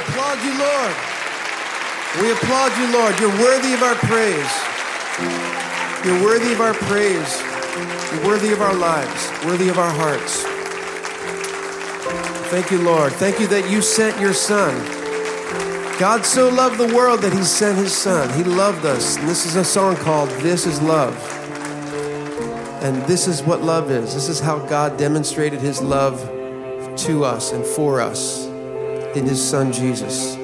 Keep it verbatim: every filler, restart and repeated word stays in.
applaud you, Lord. We applaud you, Lord. You're worthy of our praise. You're worthy of our praise. You're worthy of our lives, worthy of our hearts. Thank you, Lord. Thank you that you sent your Son. God so loved the world that he sent his Son. He loved us. And this is a song called This Is Love. And this is what love is. This is how God demonstrated his love to us and for us in his Son, Jesus.